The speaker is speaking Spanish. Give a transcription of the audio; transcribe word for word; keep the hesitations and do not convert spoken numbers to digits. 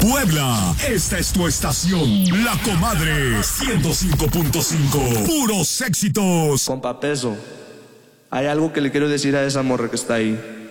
Puebla, esta es tu estación, La Comadre ciento cinco punto cinco, puros éxitos. Compa Peso, hay algo que le quiero decir a esa morra que está ahí.